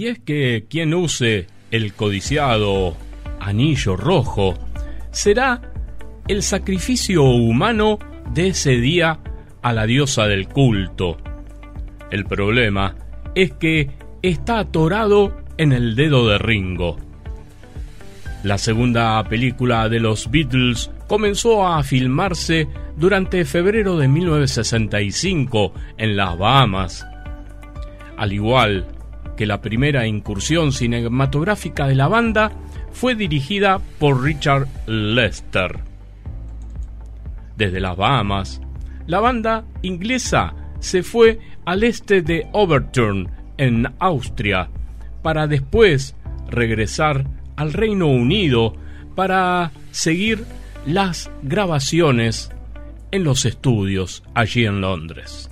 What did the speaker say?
Y es que quien use el codiciado anillo rojo será el sacrificio humano de ese día a la diosa del culto. El problema es que está atorado en el dedo de Ringo. La segunda película de los Beatles comenzó a filmarse durante febrero de 1965 en las Bahamas. Al igual que la primera incursión cinematográfica de la banda, fue dirigida por Richard Lester. Desde las Bahamas, la banda inglesa se fue al este de Overturn, en Austria, para después regresar al Reino Unido para seguir las grabaciones en los estudios allí en Londres.